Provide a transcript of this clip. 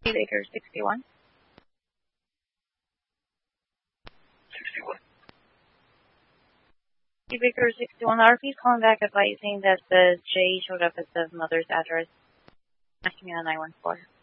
Baker 61. 61. Baker 61, RP calling back advising that the J showed up at the mother's address. Asking me on 914.